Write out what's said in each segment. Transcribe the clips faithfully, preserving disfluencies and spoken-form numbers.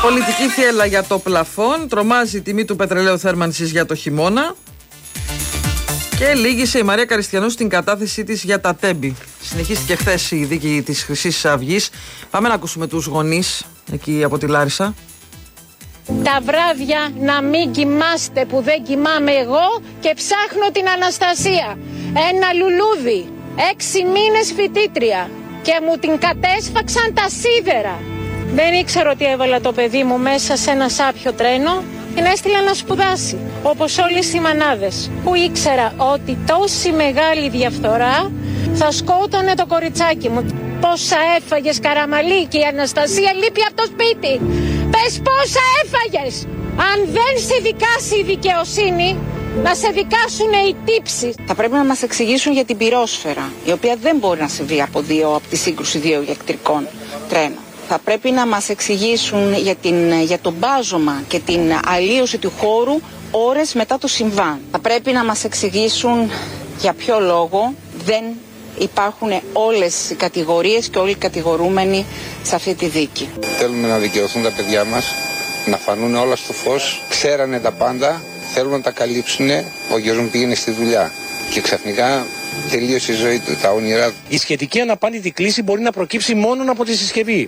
Πολιτική θύελλα για το πλαφόν. Τρομάζει η τιμή του πετρελαίου θέρμανσης για το χειμώνα. Και λύγησε η Μαρία Καριστιανού στην κατάθεσή της για τα τέμπη. Συνεχίστηκε χθες η δίκη της Χρυσής Αυγής. Πάμε να ακούσουμε τους γονείς εκεί από τη Λάρισα. Τα βράδια να μην κοιμάστε που δεν κοιμάμαι εγώ και ψάχνω την Αναστασία. Ένα λουλούδι, έξι μήνες φοιτήτρια και μου την κατέσφαξαν τα σίδερα. Δεν ήξερα ότι έβαλα το παιδί μου μέσα σε ένα σάπιο τρένο και να έστειλα να σπουδάσει, όπως όλες οι μανάδες, που ήξερα ότι τόση μεγάλη διαφθορά θα σκότωνε το κοριτσάκι μου. Πόσα έφαγες, Καραμαλή, και η Αναστασία λείπει από το σπίτι. Πες πόσα έφαγες. Αν δεν σε δικάσει η δικαιοσύνη, να σε δικάσουν οι τύψεις. Θα πρέπει να μας εξηγήσουν για την πυρόσφαιρα, η οποία δεν μπορεί να συμβεί από, δύο, από τη σύγκρουση δύο ηλεκτρικών τρένων. Θα πρέπει να μας εξηγήσουν για, την, για το μπάζωμα και την αλλίωση του χώρου ώρες μετά το συμβάν. Θα πρέπει να μας εξηγήσουν για ποιο λόγο δεν υπάρχουν όλες οι κατηγορίες και όλοι οι κατηγορούμενοι σε αυτή τη δίκη. Θέλουμε να δικαιωθούν τα παιδιά μας, να φανούν όλα στο φως, ξέρανε τα πάντα, θέλουν να τα καλύψουν. Ο γιος μου πήγαινε στη δουλειά και ξαφνικά τελείωσε η ζωή του, τα όνειρά του. Η σχετική αναπάντητη κλίση μπορεί να προκύψει μόνο από τη συσκευή.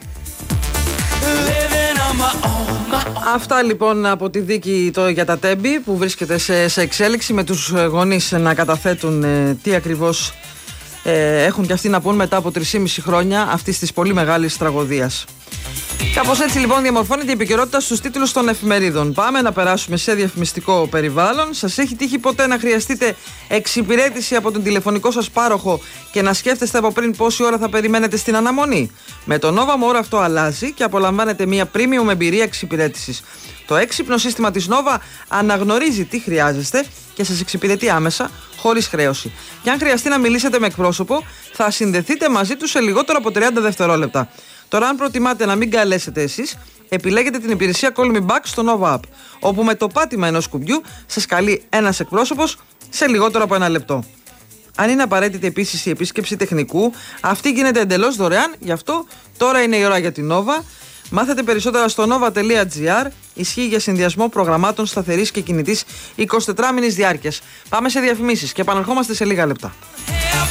Αυτά λοιπόν από τη δίκη το, για τα τέμπη που βρίσκεται σε, σε εξέλιξη, με τους γονείς να καταθέτουν ε, τι ακριβώς ε, έχουν και αυτοί να πούν μετά από τρεισήμισι χρόνια αυτής της πολύ μεγάλης τραγωδίας. Κάπως έτσι λοιπόν διαμορφώνεται η επικαιρότητα στους τίτλους των εφημερίδων. Πάμε να περάσουμε σε διαφημιστικό περιβάλλον. Σας έχει τύχει ποτέ να χρειαστείτε εξυπηρέτηση από τον τηλεφωνικό σας πάροχο και να σκέφτεστε από πριν πόση ώρα θα περιμένετε στην αναμονή? Με το Nova More αυτό αλλάζει και απολαμβάνετε μια premium εμπειρία εξυπηρέτησης. Το έξυπνο σύστημα της Nova αναγνωρίζει τι χρειάζεστε και σας εξυπηρετεί άμεσα, χωρίς χρέωση. Και αν χρειαστεί να μιλήσετε με εκπρόσωπο, θα συνδεθείτε μαζί του σε λιγότερο από τριάντα δευτερόλεπτα. Τώρα, αν προτιμάτε να μην καλέσετε εσείς, επιλέγετε την υπηρεσία Call Me Back στο Nova App, όπου με το πάτημα ενός κουμπιού σας καλεί ένας εκπρόσωπος σε λιγότερο από ένα λεπτό. Αν είναι απαραίτητη επίσης η επίσκεψη τεχνικού, αυτή γίνεται εντελώς δωρεάν, γι' αυτό τώρα είναι η ώρα για την Nova. Μάθετε περισσότερα στο nova τελεία gr. Ισχύει για συνδυασμό προγραμμάτων σταθερής και κινητής εικοσιτετράμινης διάρκειας. Πάμε σε διαφημίσεις και επαναρχόμαστε σε λίγα λεπτά.